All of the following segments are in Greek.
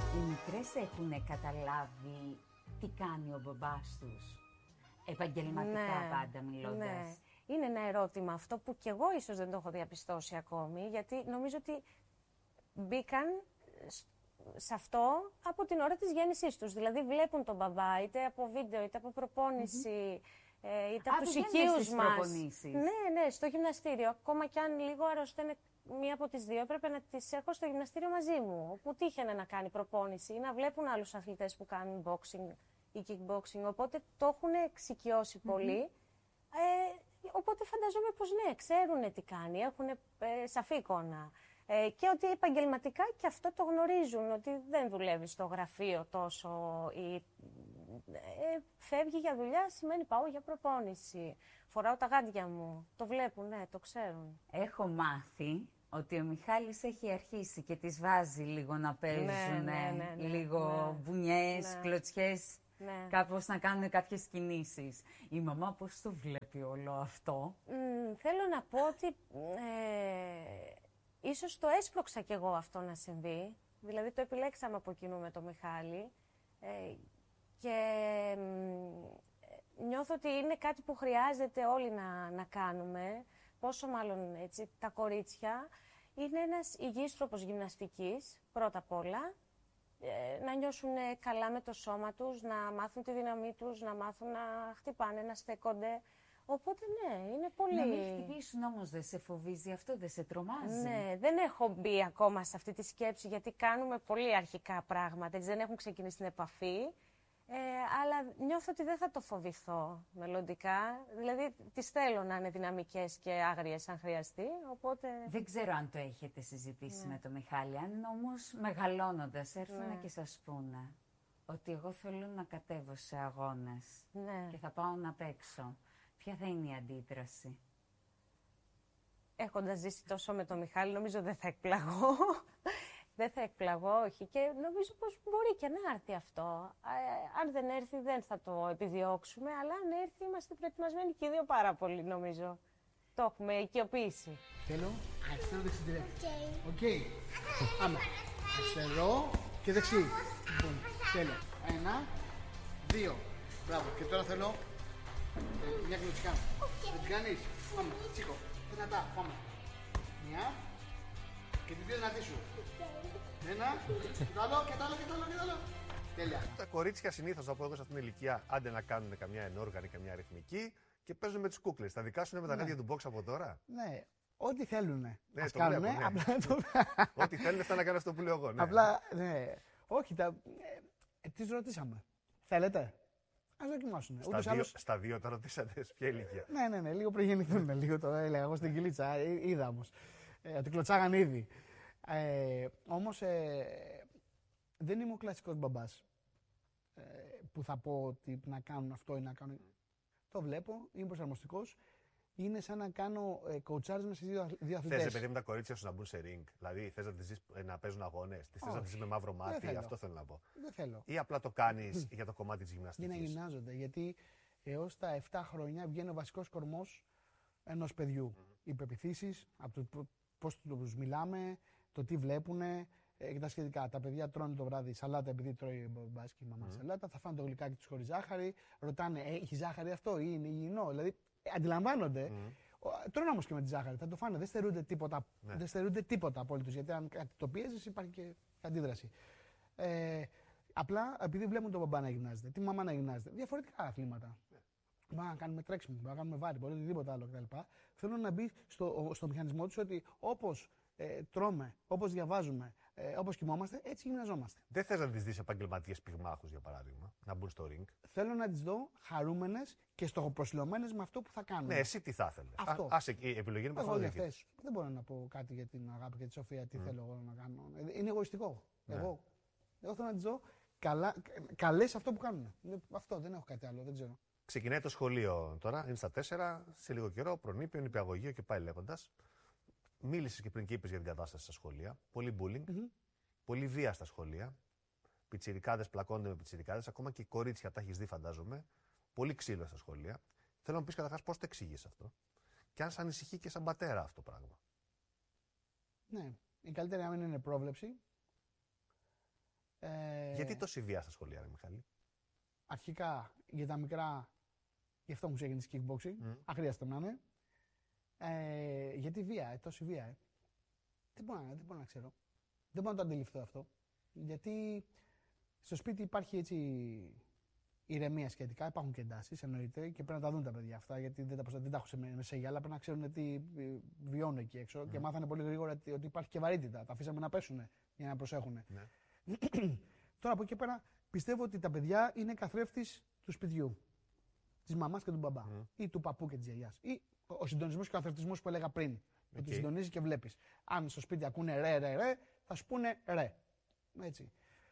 Οι μικρές έχουν καταλάβει τι κάνει ο μπαμπάς τους, επαγγελματικά πάντα μιλώντας. Ναι. Είναι ένα ερώτημα αυτό που κι εγώ ίσως δεν το έχω διαπιστώσει ακόμη, γιατί νομίζω ότι μπήκαν σε αυτό από την ώρα της γέννησής τους. Δηλαδή βλέπουν τον μπαμπά είτε από βίντεο, είτε από προπόνηση, είτε από τους οικείους μας. Ναι, στο γυμναστήριο. Ακόμα κι αν λίγο αρρωσταίνε μία από τις δύο, έπρεπε να τις έχω στο γυμναστήριο μαζί μου, όπου τύχαινε να κάνει προπόνηση ή να βλέπουν άλλους αθλητές που κάνουν boxing ή kickboxing. Οπότε το έχουν εξοικειώσει πολύ. Οπότε φανταζόμαι πως ναι, ξέρουν τι κάνει, έχουν σαφή εικόνα. Και ότι επαγγελματικά και αυτό το γνωρίζουν, ότι δεν δουλεύει στο γραφείο τόσο ή φεύγει για δουλειά, σημαίνει πάω για προπόνηση. Φοράω τα γάντια μου. Το βλέπουν, ναι, το ξέρουν. Έχω μάθει ότι ο Μιχάλης έχει αρχίσει και τις βάζει λίγο να παίζουν, λίγο μπουνιές, κλωτσιές, κάπως να κάνουν κάποιες κινήσεις. Η μαμά πώς το βλέπει όλο αυτό? Θέλω να πω ότι ίσως το έσπρωξα κι εγώ αυτό να συμβεί. Δηλαδή το επιλέξαμε από κοινού με τον Μιχάλη. Και νιώθω ότι είναι κάτι που χρειάζεται όλοι να κάνουμε, πόσο μάλλον έτσι, τα κορίτσια. Είναι ένας υγιής τρόπος γυμναστικής, πρώτα απ' όλα, να νιώσουν καλά με το σώμα τους, να μάθουν τη δύναμή τους, να μάθουν να χτυπάνε, να στέκονται. Οπότε ναι, είναι πολύ... Να μην χτυπήσουν όμως, δεν σε φοβίζει αυτό, δεν σε τρομάζει? Ναι, δεν έχω μπει ακόμα σε αυτή τη σκέψη, γιατί κάνουμε πολύ αρχικά πράγματα, έτσι δεν έχουν ξεκινήσει την επαφή. Αλλά νιώθω ότι δεν θα το φοβηθώ μελλοντικά. Δηλαδή, τις θέλω να είναι δυναμικές και άγριες αν χρειαστεί, οπότε... Δεν ξέρω αν το έχετε συζητήσει με τον Μιχάλη, αν όμως μεγαλώνοντας έρθουν και σας πούνε ότι εγώ θέλω να κατέβω σε αγώνες και θα πάω να παίξω. Ποια θα είναι η αντίδραση? Έχοντας ζήσει τόσο με τον Μιχάλη, νομίζω δεν θα εκπλαγώ. Δεν θα εκπλαγώ, όχι. Και νομίζω πως μπορεί και να έρθει αυτό. Αν δεν έρθει, δεν θα το επιδιώξουμε. Αλλά αν έρθει, είμαστε προετοιμασμένοι και οι δύο πάρα πολύ, νομίζω. Το έχουμε οικειοποιήσει. Θέλω αριστερό δεξί direct. Οκ. Άμα. Αριστερό και δεξί. Λοιπόν, τέλεια. 1, 2. Μπράβο. Και τώρα θέλω μια κλωτσιά. Δεν την κάνεις? Πάμε. Τσίκο. Δυνατά. Πάμε. Μια. Και την δύο δυνατή σου. Ένα, το άλλο και το άλλο και το άλλο και το άλλο. Τέλεια. Τα κορίτσια συνήθως, θα πω εγώ σε αυτήν την ηλικία, άντε να κάνουν καμιά ενόργανη, καμιά αριθμική και παίζουν με τις κούκλες. Τα δικά σου είναι με τα γάντια του box από τώρα? Ναι, ό,τι θέλουν. Ναι, ας το κάνουν. βλέπω, ναι. Απλά ό,τι θέλουν, αυτά να κάνουν αυτό που λέω εγώ. Ναι. Απλά, ναι. Όχι, τις ρωτήσαμε. Θέλετε? Ας δοκιμάσουν. Στα δύο τα ρωτήσατε, σε ποια ηλικία? Ναι, λίγο πριν γεννηθούν. Λίγο το έλεγα εγώ στην κυλίτσα. Είδα όμως. Ότι κλωτσάγαν ήδη. Όμως δεν είμαι ο κλασικός μπαμπάς που θα πω ότι να κάνουν αυτό ή να κάνουν. Το βλέπω, είμαι προσαρμοστικός. Είναι σαν να κάνω κοουτσάρισμα σε δύο αθλητές. Θες, παιδί, με τα κορίτσια σου να μπουν σε ring? Δηλαδή θες να τις δεις να παίζουν αγώνες? Θες να τις δεις με μαύρο μάτι? Αυτό θέλω να πω. Δεν θέλω. Ή απλά το κάνεις για το κομμάτι της γυμναστικής? Για να γυμνάζονται. Γιατί έως τα 7 χρόνια βγαίνει ο βασικός κορμός ενός παιδιού. Οι πεποιθήσεις, από το πώς τους μιλάμε, το τι βλέπουνε και τα σχετικά. Τα παιδιά τρώνε το βράδυ σαλάτα επειδή τρώει ο μπαμπάς και η μαμά σαλάτα. Θα φάνε το γλυκάκι τους χωρίς ζάχαρη. Ρωτάνε, έχει ζάχαρη αυτό ή είναι υγιεινό? Δηλαδή αντιλαμβάνονται. Τρώνε όμως και με τη ζάχαρη. Θα το φάνε. Δεν στερούνται τίποτα. Δεν στερούνται τίποτα απόλυτος. Γιατί αν κάτι το πιέζεις υπάρχει και αντίδραση. Απλά επειδή βλέπουν τον μπαμπά να γυμνάζεται, τη μαμά να γυμνάζεται. Διαφορετικά αθλήματα. Μπορούμε να κάνουμε τρέξιμο, μπορούμε να κάνουμε βάρη, μπορεί οτιδήποτε άλλο κτλ. Θέλω να μπει στο μηχανισμό του ότι όπως τρώμε, όπως διαβάζουμε, όπως κοιμόμαστε, έτσι γυμναζόμαστε. Δεν θες να τις δεις επαγγελματίες πυγμάχους, για παράδειγμα, να μπουν στο ring? Θέλω να τις δω χαρούμενες και στοχοπροσιλωμένες με αυτό που θα κάνουν. Ναι, εσύ τι θα ήθελες? Αυτό. Η επιλογή είναι εγώ για αυτές. Δεν μπορώ να πω κάτι για την αγάπη και τη Σοφία, τι θέλω εγώ να κάνω. Είναι εγωιστικό. Ναι. Εγώ θέλω να τις δω καλές σε αυτό που κάνουν. Αυτό, δεν έχω κάτι άλλο, δεν ξέρω. Ξεκινάει το σχολείο τώρα, είναι στα 4, σε λίγο καιρό, προνήπιο, νηπιαγωγείο και πάει λέγοντας. Μίλησες και πριν και είπες για την κατάσταση στα σχολεία. Πολύ bullying, πολύ βία στα σχολεία. Πιτσιρικάδες πλακώνται με πιτσιρικάδες, ακόμα και κορίτσια τα έχεις δει, φαντάζομαι. Πολύ ξύλο στα σχολεία. Θέλω να μου πεις καταρχάς πώς το εξηγείς αυτό. Και αν σε ανησυχεί και σαν πατέρα αυτό το πράγμα. Ναι, η καλύτερη άμυνα είναι πρόβλεψη. Γιατί τόση βία στα σχολεία, ρε Μιχάλη? Αρχικά για τα μικρά, γι' αυτό μου ξεκίνησε kickboxing. Αχρίαστο να είναι. Γιατί βία, τόση βία. Δεν μπορώ να ξέρω. Δεν μπορώ να το αντιληφθώ αυτό. Γιατί στο σπίτι υπάρχει έτσι ηρεμία σχετικά, υπάρχουν και εντάσεις, εννοείται, και πρέπει να τα δουν τα παιδιά αυτά, γιατί δεν τα έχω σε γυαλά, πρέπει να ξέρουν τι βιώνουν εκεί έξω και μάθανε πολύ γρήγορα ότι υπάρχει και βαρύτητα. Τα αφήσαμε να πέσουν για να προσέχουν. Ναι. Τώρα από εκεί πέρα πιστεύω ότι τα παιδιά είναι καθρέφτης του σπιτιού, της μαμάς και του μπαμπά, ή του παππού και της γιαγιάς. Ή ο συντονισμός και ο καθρεφτισμός που έλεγα πριν. Ότι συντονίζει και βλέπεις. Αν στο σπίτι ακούνε ρε, θα σου πούνε ρε. Έτσι.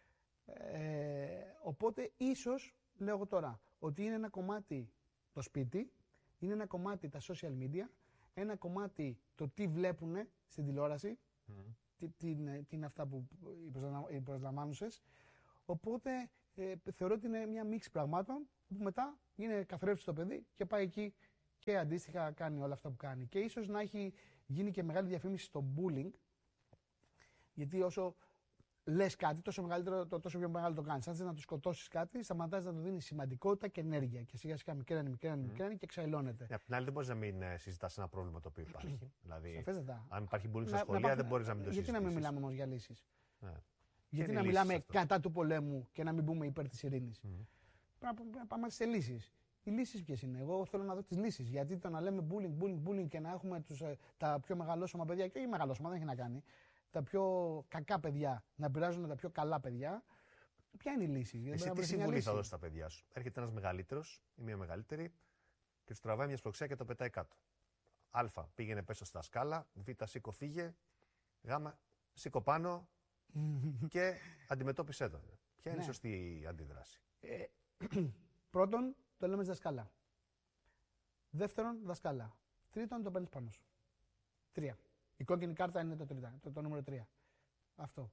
Οπότε ίσως, λέω εγώ τώρα, ότι είναι ένα κομμάτι το σπίτι, είναι ένα κομμάτι τα social media, ένα κομμάτι το τι βλέπουν στην τηλεόραση, τι είναι αυτά που οι προσλαμβάνουσες. Οπότε θεωρώ ότι είναι μια μίξη πραγμάτων που μετά είναι καθρέφτης το παιδί και πάει εκεί και αντίστοιχα κάνει όλα αυτά που κάνει. Και ίσως να έχει γίνει και μεγάλη διαφήμιση στο bullying, γιατί όσο λες κάτι, τόσο πιο μεγάλο το κάνεις. Αν θες να του σκοτώσεις κάτι, σταματάς να του δίνεις σημαντικότητα και ενέργεια. Και σιγά σιγά μικραίνει και εξαϊλώνεται. Απ' την άλλη, δεν μπορείς να μην συζητάς ένα πρόβλημα το οποίο υπάρχει. Δηλαδή, αν υπάρχει bullying στα σχολεία, δεν μπορείς να μην το συζητήσεις. Γιατί να μην μιλάμε όμως για λύσεις? Γιατί να μιλάμε κατά του πολέμου και να μην πούμε υπέρ της ειρήνης? Πρέπει να πάμε σε λύσεις. Οι λύσεις ποιες είναι? Εγώ θέλω να δω τις λύσεις. Γιατί το να λέμε bullying και να έχουμε τα πιο μεγαλόσωμα παιδιά, και όχι μεγαλόσωμα, δεν έχει να κάνει, τα πιο κακά παιδιά να πειράζουν τα πιο καλά παιδιά, ποια είναι η λύση? Εσύ τι συμβουλή θα δώσεις στα παιδιά σου? Έρχεται ένας μεγαλύτερος ή μια μεγαλύτερη και του τραβάει μια σπροξιά και το πετάει κάτω. Α, πήγαινε πέσω στα σκάλα. Β, σήκω φύγε. Γ, σήκω πάνω και αντιμετώπισε το. Ποια είναι η σωστή αντίδραση? Πρώτον, το λέμε δασκάλα. Δεύτερον, δασκάλα. Τρίτον, το παίρνεις πάνω σου. 3. Η κόκκινη κάρτα είναι το νούμερο 3. Αυτό.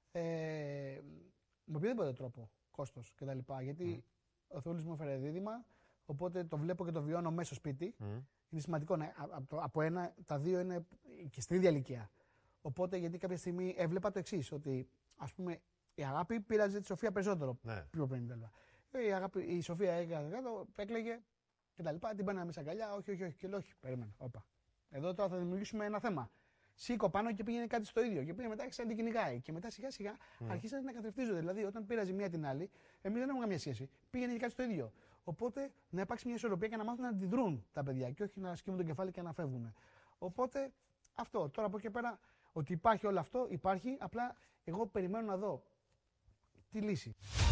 Με οποιοδήποτε τρόπο, κόστος κτλ. Γιατί ο Θεούλης μου έφερε δίδυμα, οπότε το βλέπω και το βιώνω μέσα στο σπίτι. Είναι σημαντικό από ένα, τα δύο είναι και στην ίδια ηλικία. Οπότε γιατί κάποια στιγμή έβλεπα το εξής, ότι ας πούμε η αγάπη πείραζε τη Σοφία περισσότερο πιο πριν. Η Σοφία έκλαιγε κτλ. Την παίρναμε μέσα αγκαλιά, όχι, και λέω, όχι, περίμενε. Εδώ τώρα θα δημιουργήσουμε ένα θέμα. Σήκω πάνω και πήγαινε κάτι στο ίδιο. Και πήγαινε μετά και σαν την κυνηγάει. Και μετά σιγά σιγά αρχίσαν να καθρεφτίζονται. Δηλαδή, όταν πήραζε μία την άλλη, εμείς δεν έχουμε καμία σχέση. Πήγαινε και κάτι στο ίδιο. Οπότε να υπάρξει μια ισορροπία και να μάθουν να αντιδρούν τα παιδιά και όχι να σκύβουν το κεφάλι και να φεύγουν. Οπότε αυτό. Τώρα από εκεί πέρα, ότι υπάρχει όλο αυτό, υπάρχει. Απλά εγώ περιμένω να δω τη λύση.